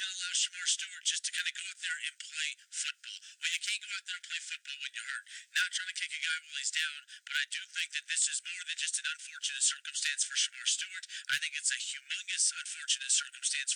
going to allow Shamar Stewart just to kind of go out there and play football. Well, you can't go out there and play football when you're hurt. Not trying to kick a guy while he's down, but I do think that this is more than just an unfortunate circumstance for Shamar Stewart. I think it's a humongous unfortunate circumstance